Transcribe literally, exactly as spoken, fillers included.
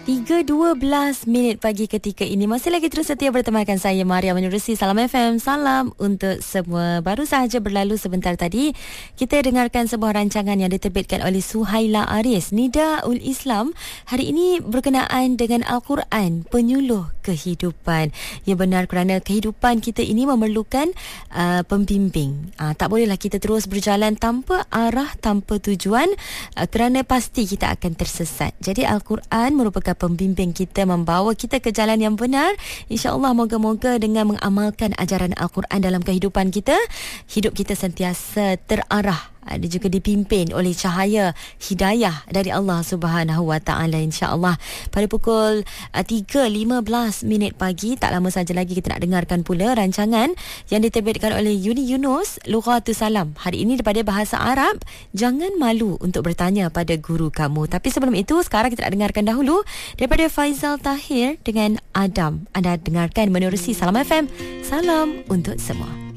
tiga dua belas minit pagi ketika ini. Masih lagi terus setia bertemankan saya, Maria Menerusi Salam F M. Salam untuk semua. Baru sahaja berlalu sebentar tadi, kita dengarkan sebuah rancangan yang diterbitkan oleh Suhaila Aris, Nidaul Islam. Hari ini berkenaan dengan Al-Quran, penyuluh kehidupan. Ya benar, kerana kehidupan kita ini memerlukan uh, pembimbing. Uh, tak bolehlah kita terus berjalan tanpa arah, tanpa tujuan, uh, kerana pasti kita akan tersesat. Jadi Al-Quran merupakan pembimbing kita, membawa kita ke jalan yang benar. InsyaAllah moga-moga dengan mengamalkan ajaran Al-Quran dalam kehidupan kita, hidup kita sentiasa terarah dan juga dipimpin oleh cahaya hidayah dari Allah Subhanahu Wa Taala, insya-Allah. Pada pukul uh, tiga lima belas minit pagi, tak lama saja lagi kita nak dengarkan pula rancangan yang diterbitkan oleh Uni Yunus, Lughatus Salam. Hari ini daripada bahasa Arab, jangan malu untuk bertanya pada guru kamu. Tapi sebelum itu, sekarang kita nak dengarkan dahulu daripada Faizal Tahir dengan Adam. Anda dengarkan Menerusi Salam F M. Salam untuk semua.